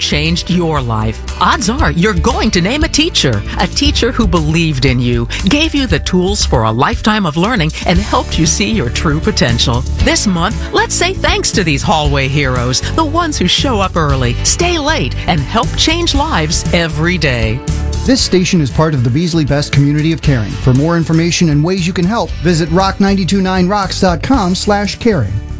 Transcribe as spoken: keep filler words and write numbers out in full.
changed your life. Odds are you're going to name a teacher, a teacher who believed in you, gave you the tools for a lifetime of learning, and helped you see your true potential. This month, let's say thanks to these hallway heroes, the ones who show up early, stay late, and help change lives every day. This station is part of the Beasley Best community of caring. For more information and ways you can help, visit rock nine two nine rocks dot com slash caring.